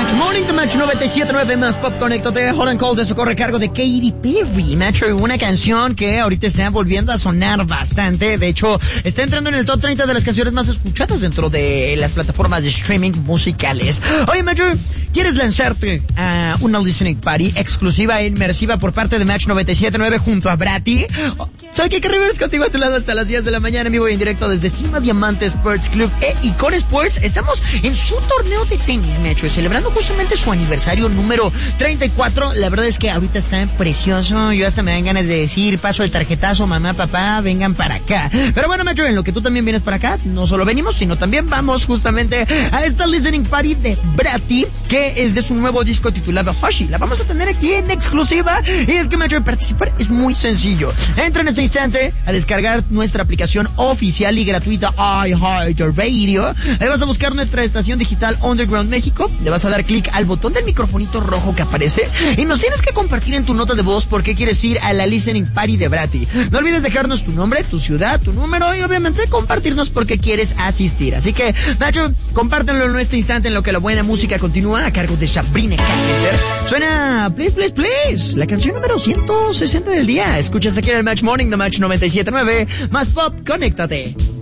Match Morning, The Match 97.9 más Pop, conéctate. Holland Cold, eso corre a cargo de Katy Perry. Match, una canción que ahorita está volviendo a sonar bastante. De hecho, está entrando en el top 30 de las canciones más escuchadas dentro de las plataformas de streaming musicales. Oye, Match, ¿quieres lanzarte a una listening party exclusiva e inmersiva por parte de Match 97.9 junto a Bratty? Soy Kike Rivers, contigo a tu lado hasta las 10 de la mañana, en vivo y en directo desde Cima Diamante Sports Club e Icon Sports. Estamos en su torneo de tenis, Metro, celebrando justamente su aniversario número 34. La verdad es que ahorita está precioso. Yo hasta me dan ganas de decir, paso el tarjetazo, mamá, papá, vengan para acá. Pero bueno, Metro, en lo que tú también vienes para acá, no solo venimos, sino también vamos justamente a esta listening party de Bratty, que es de su nuevo disco titulado Hushi. La vamos a tener aquí en exclusiva. Y es que, Metro, participar es muy sencillo. Entra en ese instante a descargar nuestra aplicación oficial y gratuita iHeartRadio. Ahí vas a buscar nuestra estación digital Underground México, le vas a dar clic al botón del microfonito rojo que aparece y nos tienes que compartir en tu nota de voz por qué quieres ir a la listening party de Bratty. No olvides dejarnos tu nombre, tu ciudad, tu número y obviamente compartirnos por qué quieres asistir. Así que, Nacho, compártanlo en este instante en lo que la buena música continúa a cargo de Sabrina Carpenter. Suena Please, Please, Please, la canción número 160 del día. Escuchas aquí en el Match Morning de Match 97.9 más Pop, conéctate.